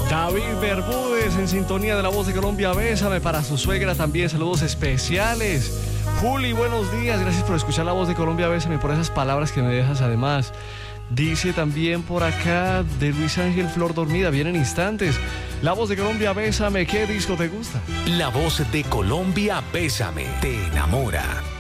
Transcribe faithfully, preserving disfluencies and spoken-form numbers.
David Bermúdez en sintonía de La Voz de Colombia, bésame. Para su suegra también saludos especiales. Juli, buenos días, gracias por escuchar La Voz de Colombia, bésame, por esas palabras que me dejas además. Dice también por acá de Luis Ángel Flor Dormida, vienen instantes. La Voz de Colombia, bésame, ¿qué disco te gusta? La Voz de Colombia, bésame, te enamora.